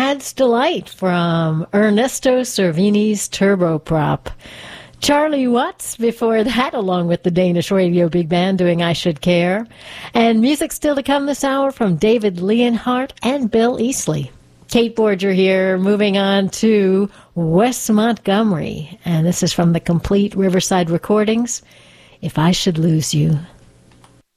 Dad's Delight from Ernesto Cervini's Turboprop. Charlie Watts before that, along with the Danish Radio Big Band doing I Should Care. And music still to come this hour from David Leonhardt and Bill Easley. Kate Borger here, moving on to Wes Montgomery. And this is from the complete Riverside Recordings, If I Should Lose You.